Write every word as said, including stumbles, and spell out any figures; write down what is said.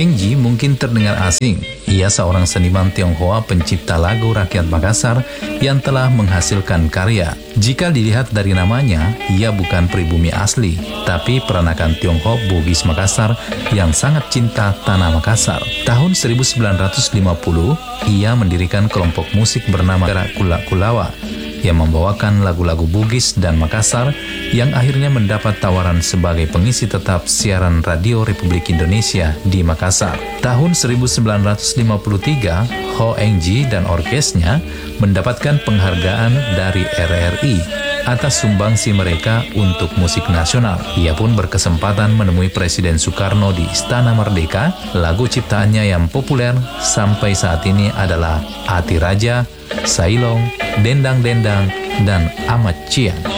Eng Ji mungkin terdengar asing. Ia seorang seniman Tionghoa pencipta lagu rakyat Makassar yang telah menghasilkan karya. Jika dilihat dari namanya, ia bukan pribumi asli, tapi peranakan Tionghoa Bugis Makassar yang sangat cinta tanah Makassar. Tahun seribu sembilan ratus lima puluh, ia mendirikan kelompok musik bernama Gerak Kulak Kulawa yang membawakan lagu-lagu Bugis dan Makassar yang akhirnya mendapat tawaran sebagai pengisi tetap siaran radio Republik Indonesia di Makassar. Tahun seribu sembilan ratus lima puluh tiga, Ho Eng Ji dan orkesnya mendapatkan penghargaan dari R R I atas sumbangsi mereka untuk musik nasional. Ia pun berkesempatan menemui Presiden Soekarno di Istana Merdeka. Lagu ciptaannya yang populer sampai saat ini adalah Ati Raja, Sailong, Dendang Dendang, dan Amat Cian.